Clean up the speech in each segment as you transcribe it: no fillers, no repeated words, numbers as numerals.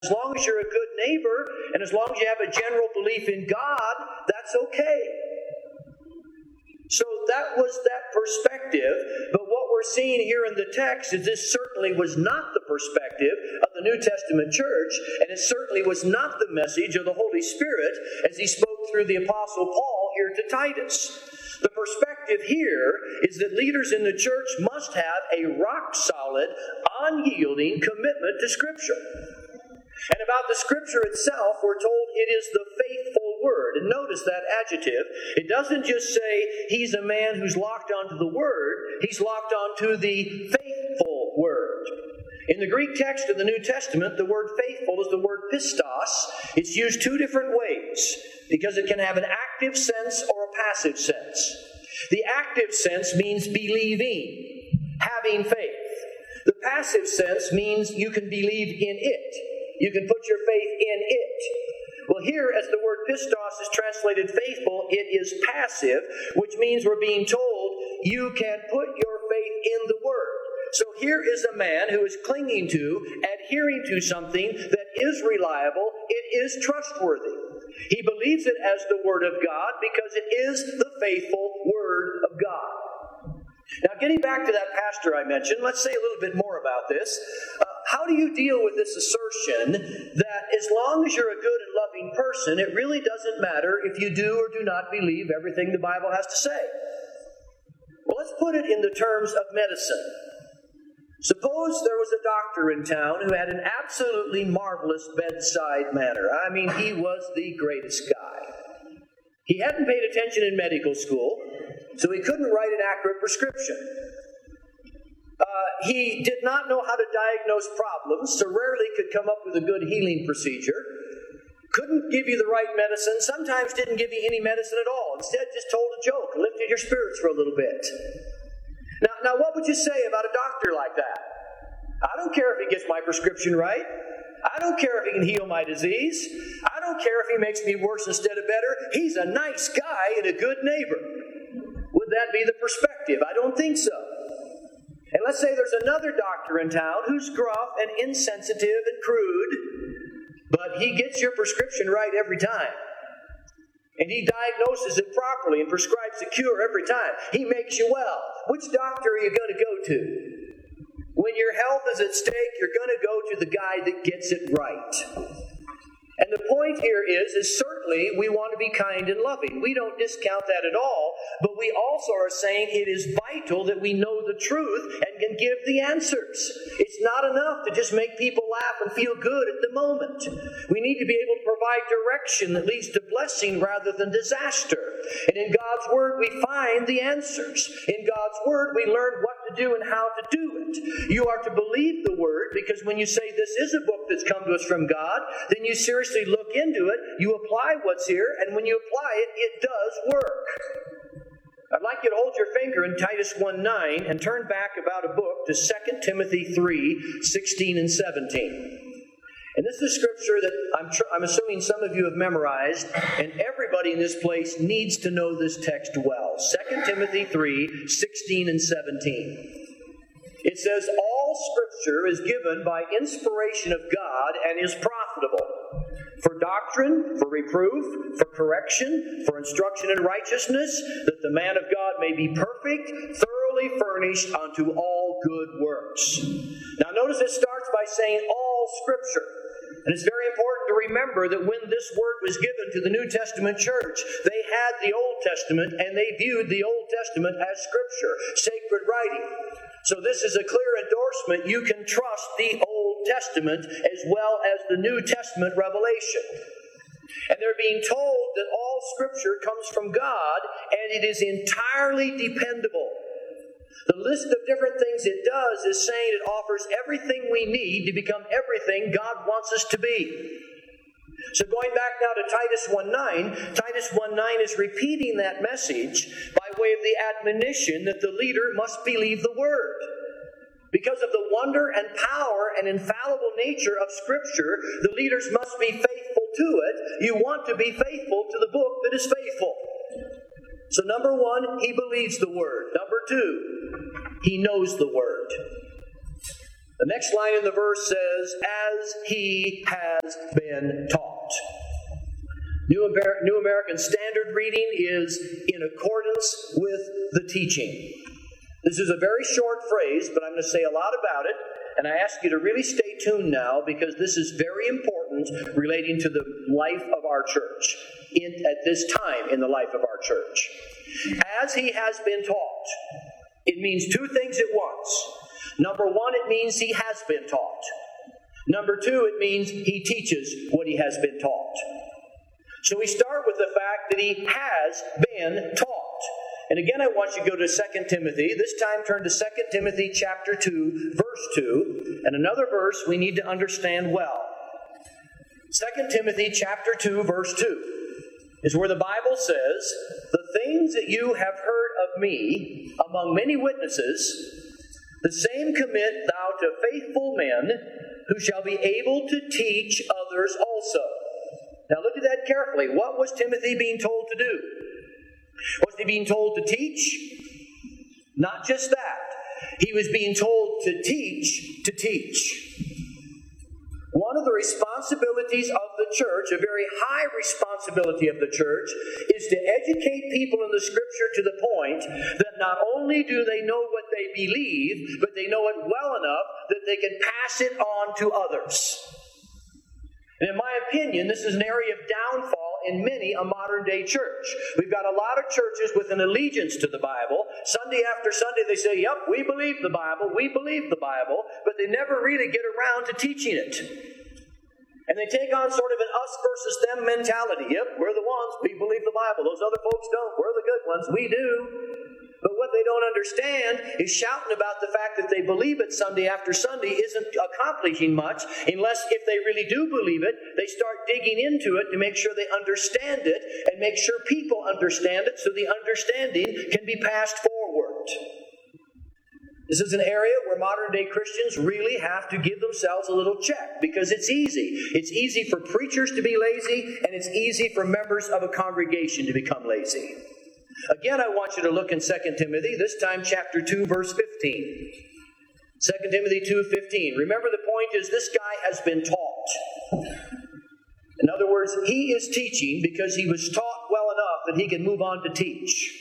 As long as you're a good neighbor, and as long as you have a general belief in God, that's okay. So that was that perspective, but what we're seeing here in the text is this certainly was not the perspective of the New Testament church, and it certainly was not the message of the Holy Spirit as he spoke through the Apostle Paul here to Titus. The perspective here is that leaders in the church must have a rock-solid, unyielding commitment to Scripture. And about the Scripture itself, we're told it is the faithful Word. And notice that adjective. It doesn't just say he's a man who's locked onto the Word. He's locked onto the faithful Word. In the Greek text of the New Testament, the word faithful is the word pistos. It's used two different ways because it can have an active sense or a passive sense. The active sense means believing, having faith. The passive sense means you can believe in it. You can put your faith in it. Well, here, as the word pistos is translated faithful, it is passive, which means we're being told you can put your faith in the Word. So here is a man who is clinging to, adhering to something that is reliable, it is trustworthy. He believes it as the Word of God because it is the faithful Word of God. Now, getting back to that pastor I mentioned, let's say a little bit more about this. How do you deal with this assertion that as long as you're a good and loving person, it really doesn't matter if you do or do not believe everything the Bible has to say? Well, let's put it in the terms of medicine. Suppose there was a doctor in town who had an absolutely marvelous bedside manner. I mean, he was the greatest guy. He hadn't paid attention in medical school, so he couldn't write an accurate prescription. He did not know how to diagnose problems, so rarely could come up with a good healing procedure. Couldn't give you the right medicine, sometimes didn't give you any medicine at all. Instead, just told a joke, lifted your spirits for a little bit. Now, what would you say about a doctor like that? I don't care if he gets my prescription right. I don't care if he can heal my disease. I don't care if he makes me worse instead of better. He's a nice guy and a good neighbor. Would that be the perspective? I don't think so. And let's say there's another doctor in town who's gruff and insensitive and crude, but he gets your prescription right every time. And he diagnoses it properly and prescribes a cure every time. He makes you well. Which doctor are you going to go to? When your health is at stake, you're going to go to the guy that gets it right. And the point here is certainly we want to be kind and loving. We don't discount that at all, but we also are saying it is vital that we know the truth and can give the answers. It's not enough to just make people laugh and feel good at the moment. We need to be able to provide direction that leads to blessing rather than disaster. And in God's Word, we find the answers. In God's Word, we learn what to do and how to do it. You are to believe the Word because when you say this is a book that's come to us from God, then you seriously look into it, you apply what's here, and when you apply it, it does work. I'd like you to hold your finger in Titus 1:9 and turn back about a book to 2 Timothy 3:16 and 17. And this is scripture that I'm assuming some of you have memorized, and everybody in this place needs to know this text well. 2 Timothy 3:16 and 17. It says, all Scripture is given by inspiration of God and is profitable for doctrine, for reproof, for correction, for instruction in righteousness, that the man of God may be perfect, thoroughly furnished unto all good works. Now notice it starts by saying all Scripture. And it's very important to remember that when this word was given to the New Testament church, they had the Old Testament and they viewed the Old Testament as Scripture, sacred writing. So this is a clear endorsement. You can trust the Old Testament as well as the New Testament revelation. And they're being told that all Scripture comes from God and it is entirely dependable. The list of different things it does is saying it offers everything we need to become everything God wants us to be. So going back now to Titus 1:9, Titus 1:9 is repeating that message by way of the admonition that the leader must believe the Word. Because of the wonder and power and infallible nature of Scripture, the leaders must be faithful to it. You want to be faithful to the book that is faithful. So number one, he believes the Word. Number two, he knows the Word. The next line in the verse says, as he has been taught. New American Standard reading is in accordance with the teaching. This is a very short phrase, but I'm going to say a lot about it. And I ask you to really stay tuned now, because this is very important relating to the life of our church at this time in the life of our church. As he has been taught, it means two things at once. Number one, it means he has been taught. Number two, it means he teaches what he has been taught. So we start with the fact that he has been taught. And again, I want you to go to 2 Timothy. This time turn to 2 Timothy chapter 2, verse 2. And another verse we need to understand well. 2 Timothy chapter 2, verse 2 is where the Bible says, the things that you have heard of me among many witnesses, the same commit thou to faithful men, who shall be able to teach others also. Now look at that carefully. What was Timothy being told to do? Was he being told to teach? Not just that. He was being told to teach to teach. One of the responsibilities of the church, a very high responsibility of the church, is to educate people in the Scripture to the point that not only do they know what they believe, but they know it well enough that they can pass it on to others. And in my opinion, this is an area of downfall in many a modern-day church. We've got a lot of churches with an allegiance to the Bible. Sunday after Sunday they say, yep, we believe the Bible, but they never really get around to teaching it. And they take on sort of an us versus them mentality. Yep, we're the ones, we believe the Bible. Those other folks don't. We're the good ones, we do. But what they don't understand is shouting about the fact that they believe it Sunday after Sunday isn't accomplishing much, unless if they really do believe it, they start digging into it to make sure they understand it and make sure people understand it so the understanding can be passed forward. This is an area where modern-day Christians really have to give themselves a little check, because it's easy. It's easy for preachers to be lazy, and it's easy for members of a congregation to become lazy. Again, I want you to look in 2 Timothy, this time chapter 2, verse 15. 2 Timothy 2:15. Remember, the point is this guy has been taught. In other words, he is teaching because he was taught well enough that he can move on to teach.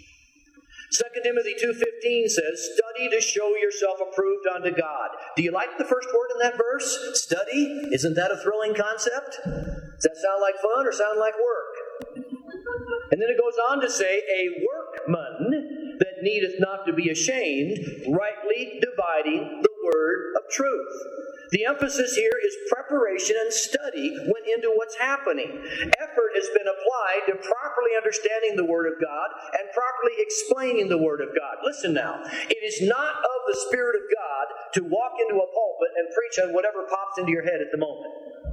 2 Timothy 2:15 says, study to show yourself approved unto God. Do you like the first word in that verse? Study? Isn't that a thrilling concept? Does that sound like fun or sound like work? And then it goes on to say, a workman that needeth not to be ashamed, rightly dividing the word of truth. The emphasis here is preparation and study went into what's happening. Effort has been applied to properly understanding the Word of God and properly explaining the Word of God. Listen now, it is not of the Spirit of God to walk into a pulpit and preach on whatever pops into your head at the moment.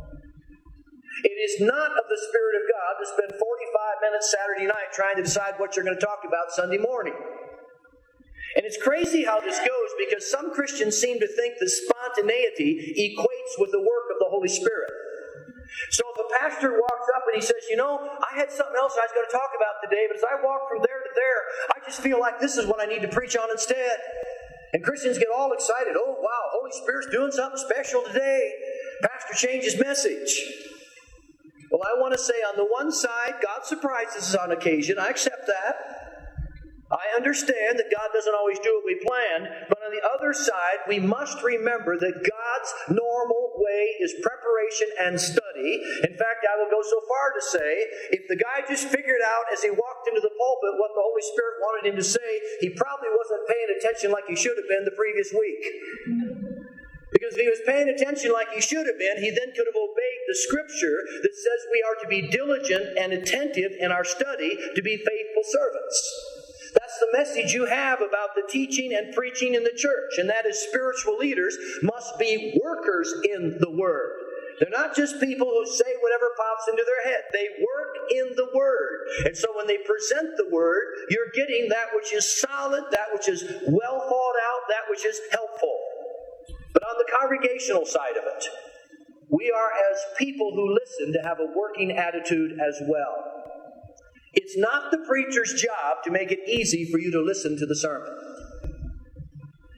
It is not of the Spirit of God to spend 45 minutes Saturday night trying to decide what you're going to talk about Sunday morning. And it's crazy how this goes, because some Christians seem to think that spontaneity equates with the work of the Holy Spirit. So if a pastor walks up and he says, I had something else I was going to talk about today, but as I walk from there to there, I just feel like this is what I need to preach on instead. And Christians get all excited. Oh, wow, Holy Spirit's doing something special today. Pastor changed his message. Well, I want to say on the one side, God surprises us on occasion. I accept that. I understand that God doesn't always do what we plan, but on the other side, we must remember that God's normal way is preparation and study. In fact, I will go so far to say, if the guy just figured out as he walked into the pulpit what the Holy Spirit wanted him to say, he probably wasn't paying attention like he should have been the previous week. Because if he was paying attention like he should have been, he then could have obeyed the Scripture that says we are to be diligent and attentive in our study to be faithful servants. That's the message you have about the teaching and preaching in the church, and that is spiritual leaders must be workers in the Word. They're not just people who say whatever pops into their head. They work in the Word. And so when they present the Word, you're getting that which is solid, that which is well thought out, that which is helpful. But on the congregational side of it, we are as people who listen to have a working attitude as well. It's not the preacher's job to make it easy for you to listen to the sermon.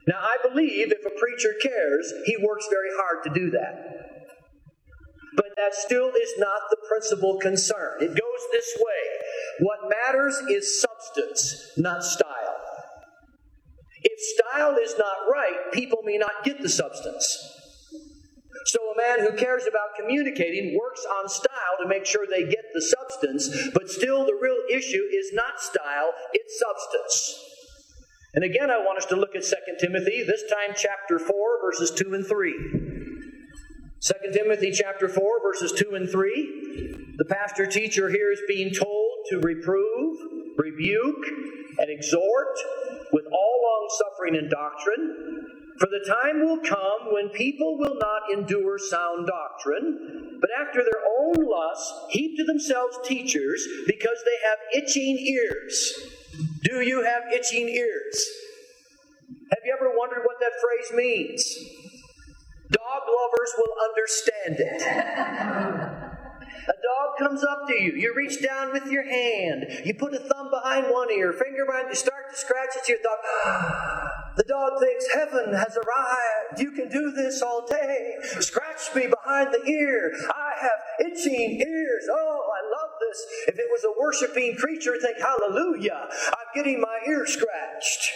Now, I believe if a preacher cares, he works very hard to do that. But that still is not the principal concern. It goes this way. What matters is substance, not style. If style is not right, people may not get the substance. So a man who cares about communicating works on style to make sure they get the substance, but still the real issue is not style, it's substance. And again, I want us to look at 2 Timothy, this time chapter 4, verses 2 and 3. 2 Timothy chapter 4, verses 2 and 3. The pastor teacher here is being told to reprove, rebuke, and exhort with all long-suffering and doctrine. For the time will come when people will not endure sound doctrine, but after their own lusts heap to themselves teachers because they have itching ears. Do you have itching ears? Have you ever wondered what that phrase means? Dog lovers will understand it. A dog comes up to you. You reach down with your hand. You put a thumb behind one ear, finger behind, you start to scratch at your dog. The dog thinks heaven has arrived. You can do this all day. Scratch me behind the ear. I have itching ears. Oh, I love this. If it was a worshiping creature, think, hallelujah, I'm getting my ear scratched.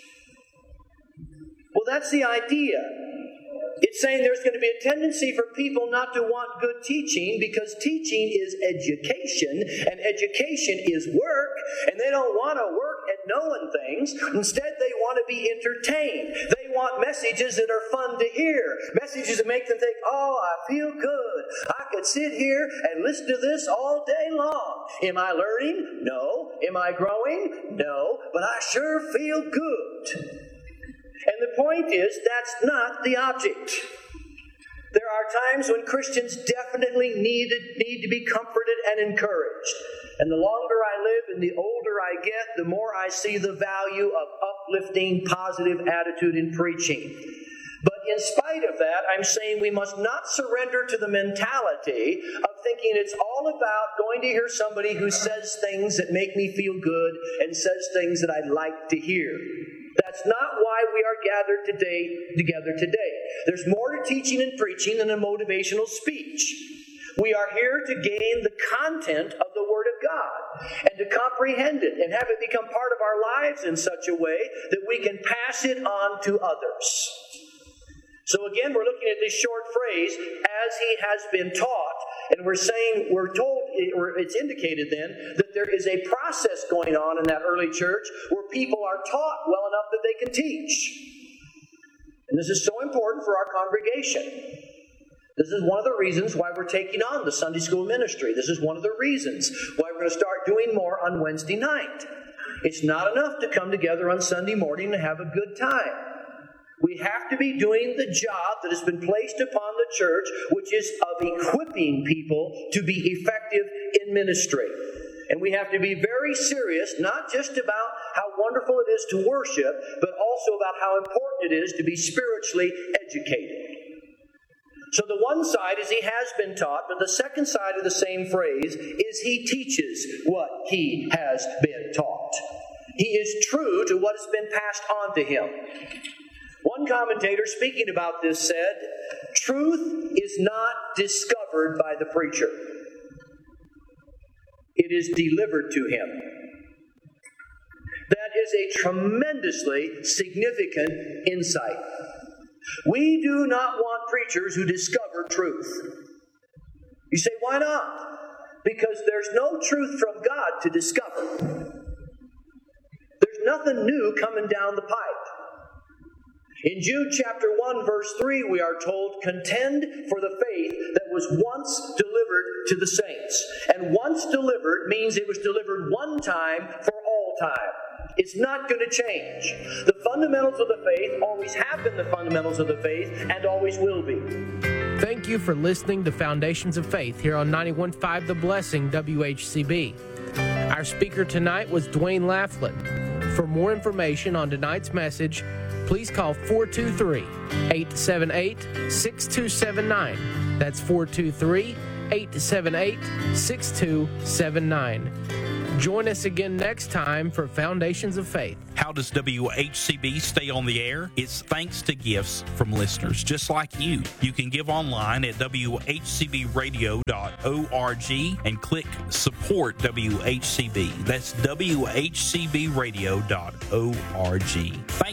Well, that's the idea. It's saying there's going to be a tendency for people not to want good teaching because teaching is education and education is work, and they don't want to work at knowing things. Instead, they want to be entertained. They want messages that are fun to hear, messages that make them think, oh, I feel good. I could sit here and listen to this all day long. Am I learning? No. Am I growing? No. But I sure feel good. And the point is, that's not the object. There are times when Christians definitely need to be comforted and encouraged. And the longer I live and the older I get, the more I see the value of uplifting, positive attitude in preaching. But in spite of that, I'm saying we must not surrender to the mentality of thinking it's all about going to hear somebody who says things that make me feel good and says things that I like to hear. That's not why we are gathered together today. There's more to teaching and preaching than a motivational speech. We are here to gain the content of the Word of God and to comprehend it and have it become part of our lives in such a way that we can pass it on to others. So again, we're looking at this short phrase, as he has been taught, and we're told, or it's indicated then, that there is a process going on in that early church where people are taught well enough that they can teach. And this is so important for our congregation. This is one of the reasons why we're taking on the Sunday school ministry. This is one of the reasons why we're going to start doing more on Wednesday night. It's not enough to come together on Sunday morning and have a good time. We have to be doing the job that has been placed upon the church, which is of equipping people to be effective in ministry. And we have to be very serious, not just about how wonderful it is to worship, but also about how important it is to be spiritually educated. So the one side is he has been taught, but the second side of the same phrase is he teaches what he has been taught. He is true to what has been passed on to him. One commentator speaking about this said, truth is not discovered by the preacher. It is delivered to him. That is a tremendously significant insight. We do not want preachers who discover truth. You say, why not? Because there's no truth from God to discover. There's nothing new coming down the pipe. In Jude chapter 1, verse 3, we are told, contend for the faith that was once delivered to the saints. And once delivered means it was delivered one time for all time. It's not going to change. The fundamentals of the faith always have been the fundamentals of the faith and always will be. Thank you for listening to Foundations of Faith here on 91.5 The Blessing WHCB. Our speaker tonight was Dwayne Laughlin. For more information on tonight's message, please call 423-878-6279. That's 423-878-6279. Join us again next time for Foundations of Faith. How does WHCB stay on the air? It's thanks to gifts from listeners just like you. You can give online at WHCBradio.org and click Support WHCB. That's WHCBradio.org. Thank